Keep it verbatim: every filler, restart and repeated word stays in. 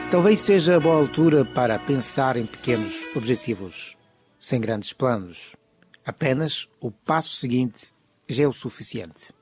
Talvez seja a boa altura para pensar em pequenos objetivos, sem grandes planos. Apenas o passo seguinte já é o suficiente.